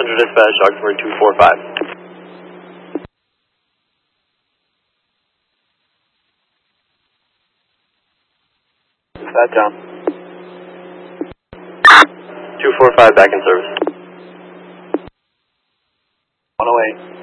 Central Dispatch, Augsburg 245. That down. 245 back in service. 108.